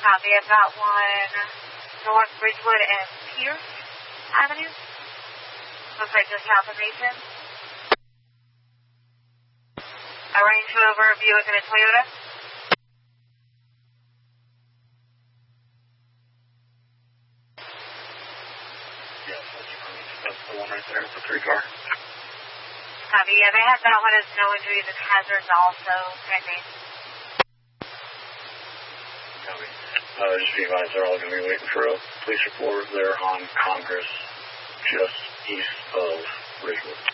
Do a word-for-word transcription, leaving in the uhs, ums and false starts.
Copy. I've got one North Bridgewood and Pierce Avenue. Looks like just south of Mason. A Range Rover, Buick, and a Toyota. Yes, that's, that's the one right there, the three car. Copy. Yeah, they have that one as no injuries and hazards also, I think. Copy. Uh, just be advised, they're all going to be waiting for a police report. They're on Congress, just east of Ridgewood.